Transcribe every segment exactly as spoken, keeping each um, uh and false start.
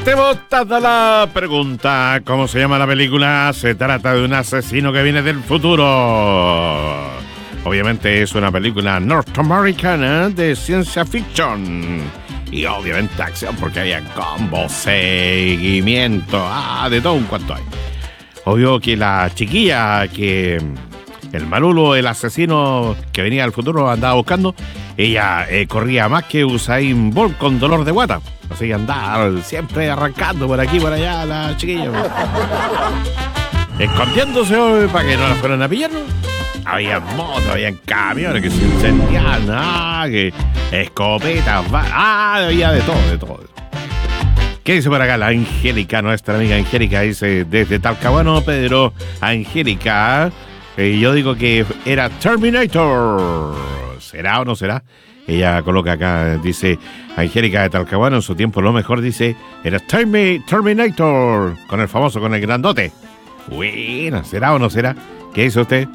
Rebotada la pregunta. ¿Cómo se llama la película? Se trata de un asesino que viene del futuro. Obviamente es una película norteamericana de ciencia ficción. Y obviamente acción, porque había combos, seguimiento, ah, de todo un cuanto hay. Obvio que la chiquilla que el malulo, el asesino que venía del futuro andaba buscando, ella eh, corría más que Usain Bolt con dolor de guata. Así que andaba siempre arrancando por aquí y por allá la chiquilla. Escondiéndose hoy para que no la fueran a pillar, ¿no? Había motos, había camiones que se incendiaban, ah, que escopetas, ah, había de todo, de todo. ¿Qué dice por acá la Angélica, nuestra amiga Angélica? Dice, desde Talcahuano, Pedro, Angélica, eh, yo digo que era Terminator. ¿Será o no será? Ella coloca acá, dice, Angélica de Talcahuano, en su tiempo lo mejor, dice, era Termi- Terminator, con el famoso, con el grandote. Bueno, ¿será o no será? ¿Qué dice usted?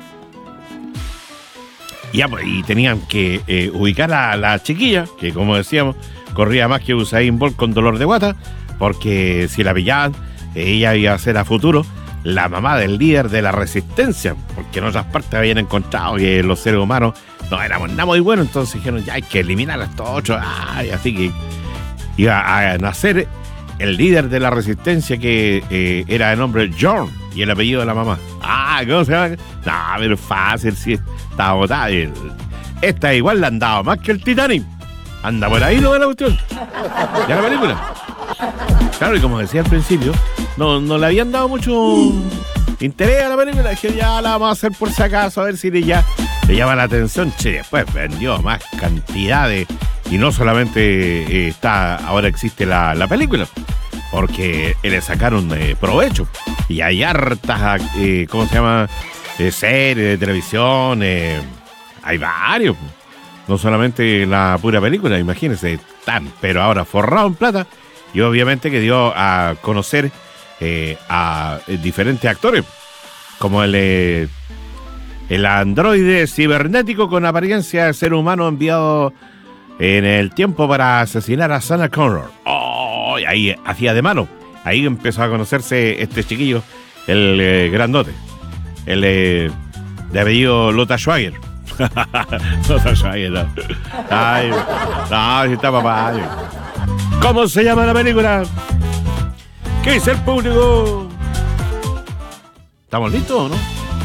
Ya, pues, y tenían que eh, ubicar a la chiquilla, que como decíamos, corría más que Usain Bolt con dolor de guata, porque si la pillaban, ella iba a ser a futuro la mamá del líder de la resistencia, porque en otras partes habían encontrado que los seres humanos no éramos nada muy buenos, entonces dijeron, ya hay que eliminar a estos ocho, ay, así que iba a nacer el líder de la resistencia, que eh, era de nombre John, y el apellido de la mamá. Ah, ¿cómo se llama? No, pero fácil, sí, está botada. Esta igual la andaba más que el Titanic. Anda por ahí, ¿no ve la cuestión? ¿Ya la película? Claro, y como decía al principio, no, no le habían dado mucho interés a la película. Dije, ya la vamos a hacer por si acaso, a ver si le, ya, le llama la atención. Che, después vendió más cantidades. Y no solamente eh, está, ahora existe la, la película, porque le sacaron eh, provecho. Y hay hartas, eh, ¿cómo se llama? Eh, series de televisión, eh, hay varios. No solamente la pura película, imagínense, tan, pero ahora forrado en plata. Y obviamente que dio a conocer eh, a eh, diferentes actores, como el, eh, el androide cibernético con apariencia de ser humano enviado en el tiempo para asesinar a Sarah Connor. Oh, y ahí hacía de mano. Ahí empezó a conocerse este chiquillo, el eh, grandote, el eh, de apellido Lothar Schwager. Lothar Schwager, no. Ay, no, si está papá. ¿Cómo se llama la película? ¿Qué dice el público? ¿Estamos listos o no?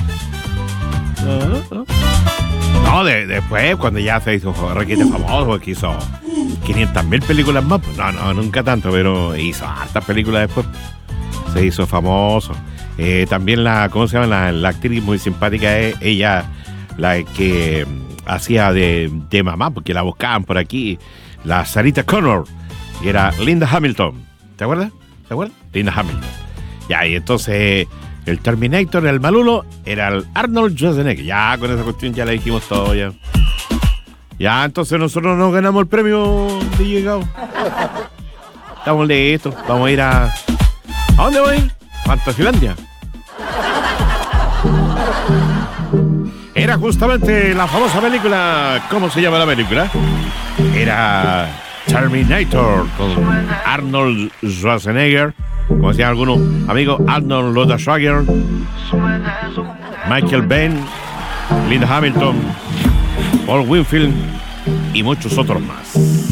No, no. No, de, después, cuando ya se hizo requete famoso, porque hizo quinientas mil películas más, pues no, no, nunca tanto, pero hizo hartas películas después. Se hizo famoso. Eh, también la, ¿cómo se llama? La, la actriz muy simpática es ella, la que hacía de, de mamá, porque la buscaban por aquí, la Sarita Connor, y era Linda Hamilton. ¿Te acuerdas? ¿Te acuerdas? Linda Hamilton. Ya, y entonces el Terminator, el malulo, era el Arnold Schwarzenegger. Ya, con esa cuestión ya le dijimos todo, ya. Ya, entonces nosotros nos ganamos el premio de llegado. Estamos listos. Vamos a ir a... ¿A dónde voy a ir? Fantasilandia. Era justamente la famosa película... ¿Cómo se llama la película? Era Terminator, con Arnold Schwarzenegger, como decían algunos amigos, Arnold Lothar Schwager, Michael Biehn, Linda Hamilton, Paul Winfield y muchos otros más.